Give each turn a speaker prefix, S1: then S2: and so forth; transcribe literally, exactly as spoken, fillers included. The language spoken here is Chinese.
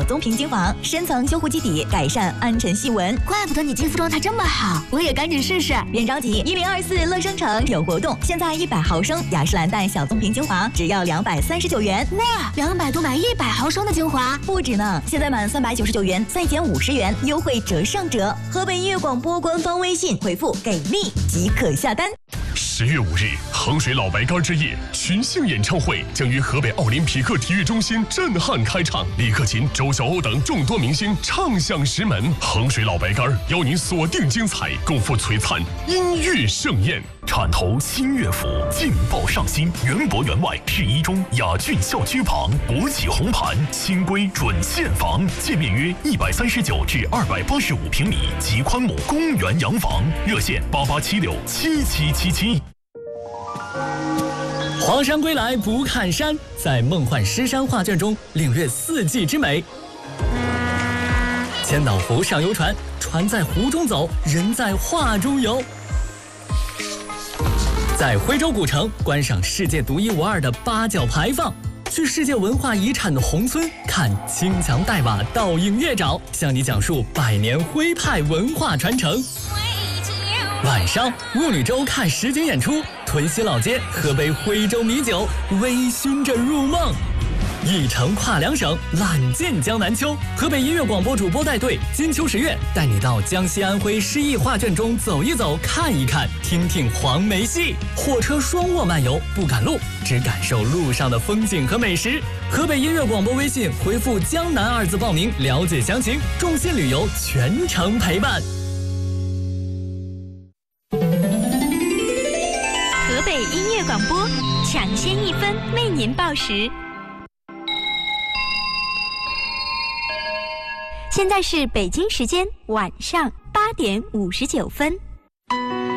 S1: 棕瓶精华，深层修护基底，改善暗沉细纹。
S2: 怪不得你肌肤状态这么好，我也赶紧试试。
S1: 别着急，一零二四乐生城有活动，现在一百毫升雅诗兰黛小棕瓶精华只要两百三十九元。
S2: 哇，两百多买一百毫升的精华，
S1: 不止呢！现在满三百九十九元再减五十元，优惠折上折。河北音乐广播官方微信回复“给力”即可下单。
S3: 十月五日，衡水老白干之夜群星演唱会将于河北奥林匹克体育中心震撼开场，李克勤、周晓鸥等众多明星唱响石门。衡水老白干邀您锁定精彩，共赴璀璨音乐盛宴。
S4: 铲头新乐府，劲爆上新，园博园外市一中雅骏校区旁，国企红盘，新规准现房，界面约一百三十九至二百八十五平米，极宽亩公园洋房，热线八八七六七七七七。
S5: 黄山归来不看山，在梦幻诗山画卷中领略四季之美。千岛湖上游船，船在湖中走，人在画中游。在徽州古城观赏世界独一无二的八角牌坊，去世界文化遗产的宏村看青墙黛瓦倒映月沼，向你讲述百年徽派文化传承。晚上雾里洲看实景演出，屯溪老街喝杯徽州米酒，微醺着入梦。一程跨两省，揽尽江南秋。河北音乐广播主播带队，金秋十月带你到江西安徽诗意画卷中走一走，看一看，听听黄梅戏。火车双卧漫游，不赶路，只感受路上的风景和美食。河北音乐广播微信回复江南二字报名，了解详情。众信旅游全程陪伴。
S6: 河北音乐广播抢先一分为您报时。现在是北京时间晚上八点五十九分。